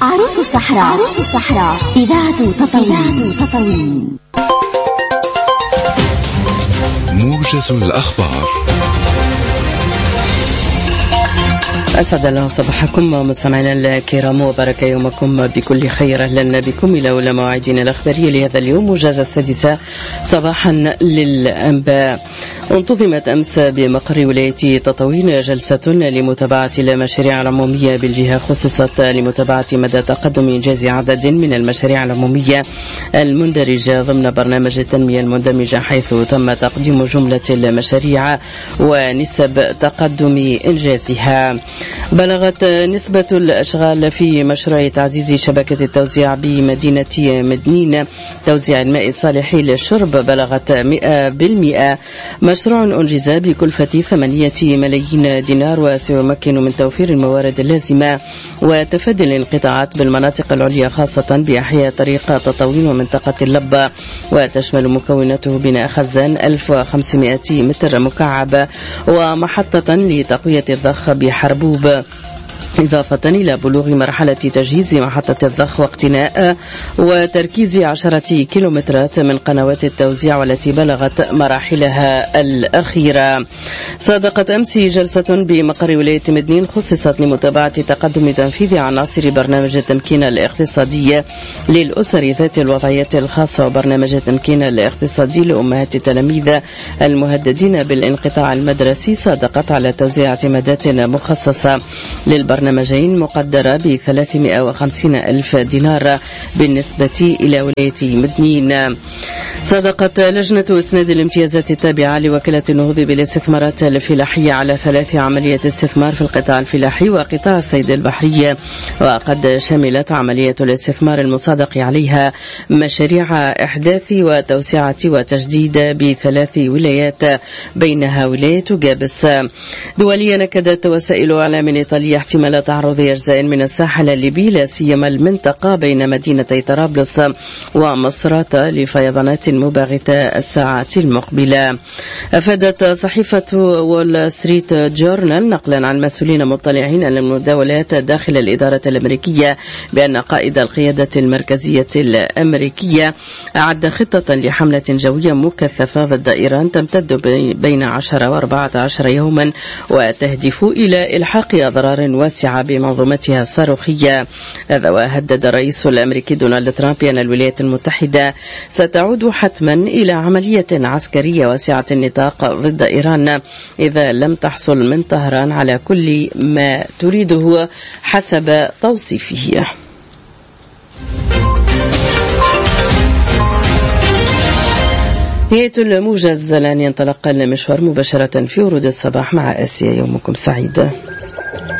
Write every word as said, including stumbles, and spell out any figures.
عروس الصحراء. عروس الصحراء إذاعة تطاوين. تطاوين موجز الأخبار. أسعد الله صباحكم مستمعينا الكرام وبارك يومكم بكل خير. أهلا بكم إلى أولى مواعيدنا الأخبارية لهذا اليوم، موجز السادسة صباحا للأنباء. انتظمت أمس بمقر ولاية تطاوين جلسة لمتابعة المشاريع العمومية بالجهة، خصصت لمتابعة مدى تقدم إنجاز عدد من المشاريع العمومية المندرجة ضمن برنامج التنمية المندمجة، حيث تم تقديم جملة المشاريع ونسب تقدم إنجازها. بلغت نسبة الأشغال في مشروع تعزيز شبكة التوزيع بمدينة مدنين توزيع الماء الصالح للشرب بلغت مئة بالمئة. مشروع أنجز بكلفة ثمانية ملايين دينار وسيمكن من توفير الموارد اللازمة وتفادي الانقطاعات بالمناطق العليا، خاصة بأحياء طريق تطاوين ومنطقة اللبة، وتشمل مكوناته بناء خزان ألف وخمسمائة متر مكعب ومحطة لتقوية الضخ بحربوب، إضافة إلى بلوغ مرحلة تجهيز محطة الضخ واقتناء وتركيز عشرة كيلومترات من قنوات التوزيع والتي بلغت مراحلها الأخيرة. صادقت أمس جلسة بمقر ولاية مدنين خصصت لمتابعة تقدم تنفيذ عناصر برنامج التمكين الاقتصادي للأسر ذات الوضعيات الخاصة وبرنامج التمكين الاقتصادي لأمهات التلاميذ المهددين بالانقطاع المدرسي. صادقت على توزيع اعتمادات مخصصة للبرنامج برنامجين مقدرة ب ثلاثمائة وخمسين ألف دينار بالنسبة إلى ولاية مدنين. صادقت لجنة إسناد الامتيازات التابعة لوكالة النهوض بالاستثمارات الفلاحية على ثلاث عمليات استثمار في القطاع الفلاحي وقطاع الصيد البحري، وقد شملت عملية الاستثمار المصادق عليها مشاريع إحداث وتوسعة وتجديد بثلاث ولايات بينها ولاية جابس. دوليا نكدت وسائل إعلام إيطالية احتمال تعرض أجزاء من الساحل الليبي لا سيما المنطقة بين مدينتي طرابلس ومصراتة لفيضانات مباغتة الساعات المقبلة. أفادت صحيفة وول ستريت جورنال نقلا عن مسؤولين مطلعين على المداولات داخل الإدارة الأمريكية بأن قائد القيادة المركزية الأمريكية أعد خطة لحملة جوية مكثفة ضد إيران تمتد بين عشرة وأربعة عشر يوما وتهدف إلى إلحاق أضرار واسعة بمنظومتها الصاروخية. هذا وهدد الرئيس الأمريكي دونالد ترامب بأن الولايات المتحدة ستعود حتما إلى عملية عسكرية واسعة النطاق ضد إيران إذا لم تحصل من طهران على كل ما تريده حسب توصيفه. نهاية الموجز، الآن ينطلق المشوار مباشرة في ورود الصباح مع آسيا. يومكم سعيد.